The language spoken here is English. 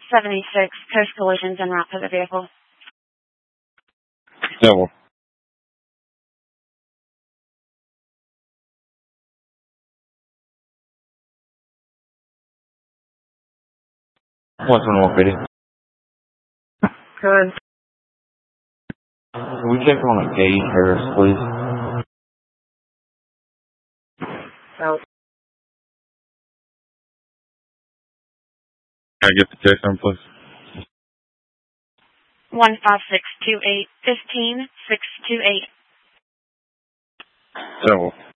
76, Coast Collisions en route for the vehicle. Double. What's on what video? Good. Can we check on a Gage Harris, please? Out. Can I get the check number, please? 15628 15628. Double.